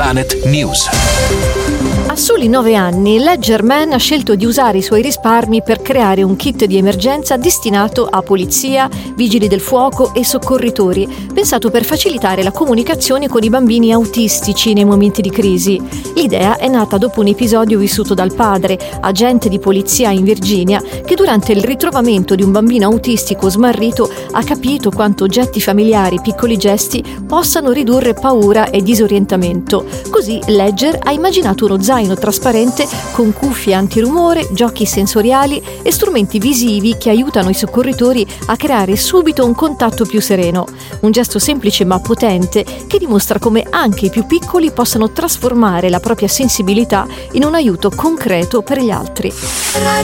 Planet News. A soli 9 anni, Ledger Man ha scelto di usare i suoi risparmi per creare un kit di emergenza destinato a polizia, vigili del fuoco e soccorritori, pensato per facilitare la comunicazione con i bambini autistici nei momenti di crisi. L'idea è nata dopo un episodio vissuto dal padre, agente di polizia in Virginia, che durante il ritrovamento di un bambino autistico smarrito ha capito quanto oggetti familiari e piccoli gesti possano ridurre paura e disorientamento. Così Ledger ha immaginato uno zaino trasparente con cuffie antirumore, giochi sensoriali e strumenti visivi che aiutano i soccorritori a creare subito un contatto più sereno. Un gesto semplice ma potente che dimostra come anche i più piccoli possano trasformare la propria sensibilità in un aiuto concreto per gli altri.